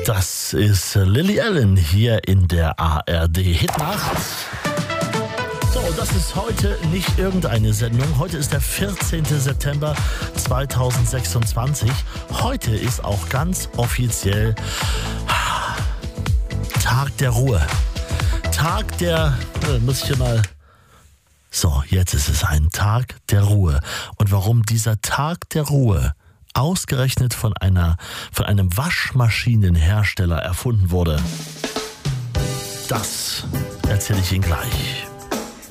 Das ist Lily Allen hier in der ARD Hitnacht. So, das ist heute nicht irgendeine Sendung. Heute ist der 14. September 2026. Heute ist auch ganz offiziell Tag der Ruhe. Tag der... muss ich hier mal... So, jetzt ist es ein Tag der Ruhe. Und warum dieser Tag der Ruhe ausgerechnet von einem Waschmaschinenhersteller erfunden wurde, das erzähle ich Ihnen gleich.